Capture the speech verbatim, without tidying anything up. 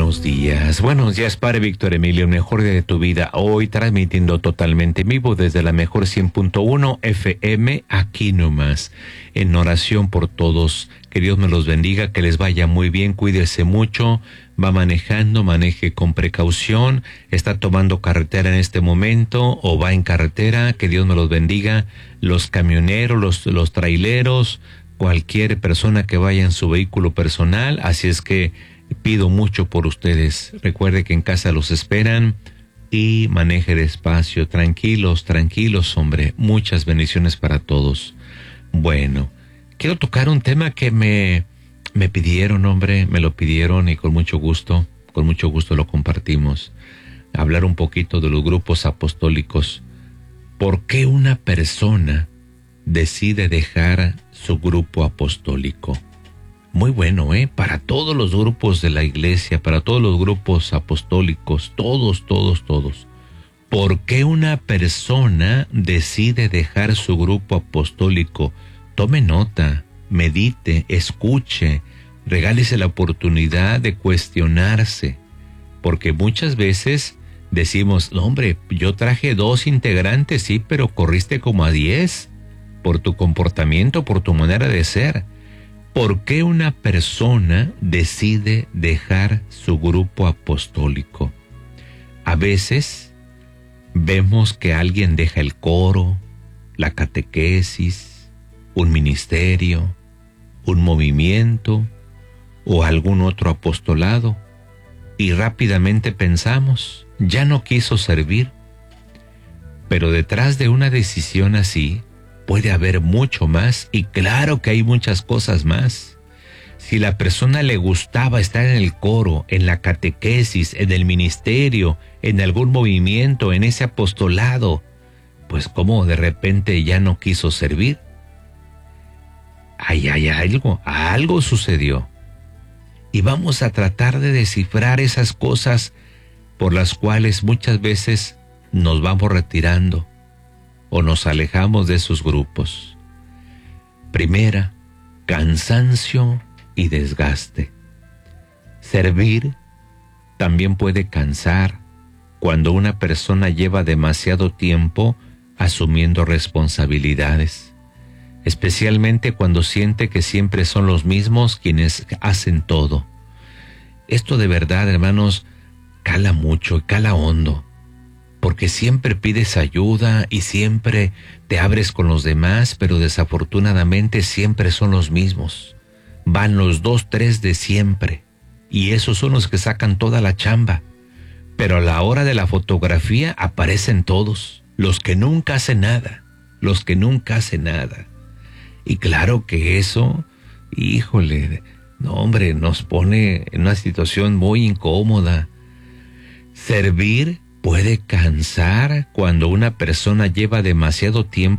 buenos días. Buenos días, Padre Víctor Emilio, mejor día de tu vida. Hoy transmitiendo totalmente en vivo desde la mejor cien punto uno F M, aquí nomás, en oración por todos. Que Dios me los bendiga, que les vaya muy bien, cuídese mucho, va manejando, maneje con precaución, está tomando carretera en este momento o va en carretera, que Dios me los bendiga, los camioneros, los, los traileros, cualquier persona que vaya en su vehículo personal, así es que pido mucho por ustedes. Recuerde que en casa los esperan y maneje despacio, tranquilos, tranquilos, hombre. Muchas bendiciones para todos. Bueno, quiero tocar un tema que me, me pidieron, hombre, me lo pidieron y con mucho gusto, con mucho gusto lo compartimos. Hablar un poquito de los grupos apostólicos. ¿Por qué una persona decide dejar su grupo apostólico? Muy bueno, ¿eh? Para todos los grupos de la iglesia, para todos los grupos apostólicos, todos, todos, todos. ¿Por qué una persona decide dejar su grupo apostólico? Tome nota, medite, escuche, regálese la oportunidad de cuestionarse. Porque muchas veces decimos, no, hombre, yo traje dos integrantes, sí, pero corriste como a diez por tu comportamiento, por tu manera de ser. ¿Por qué una persona decide dejar su grupo apostólico? A veces vemos que alguien deja el coro, la catequesis, un ministerio, un movimiento o algún otro apostolado y rápidamente pensamos, ya no quiso servir. Pero detrás de una decisión así, puede haber mucho más, y claro que hay muchas cosas más. Si la persona le gustaba estar en el coro, en la catequesis, en el ministerio, en algún movimiento, en ese apostolado, pues cómo de repente ya no quiso servir. Ay, ay, algo, algo sucedió. Y vamos a tratar de descifrar esas cosas por las cuales muchas veces nos vamos retirando o nos alejamos de esos grupos. Primera, cansancio y desgaste. Servir también puede cansar cuando una persona lleva demasiado tiempo asumiendo responsabilidades, especialmente cuando siente que siempre son los mismos quienes hacen todo. Esto de verdad, hermanos, cala mucho, cala hondo. Porque siempre pides ayuda y siempre te abres con los demás, pero desafortunadamente siempre son los mismos. Van los dos, tres de siempre, y esos son los que sacan toda la chamba. Pero a la hora de la fotografía aparecen todos, los que nunca hacen nada, los que nunca hacen nada. Y claro que eso, híjole, no hombre, nos pone en una situación muy incómoda. Servir puede cansar cuando una persona lleva demasiado tiempo